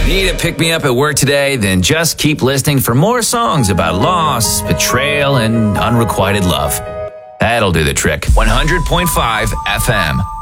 Need a pick-me-up at work today? Then just keep listening for more songs about loss, betrayal, and unrequited love. That'll do the trick. 100.5 FM.